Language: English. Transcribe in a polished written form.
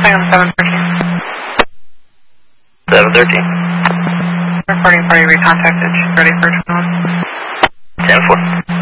Nothing on 713. 713. Recording party recontacted. She's ready for 21. 10-4.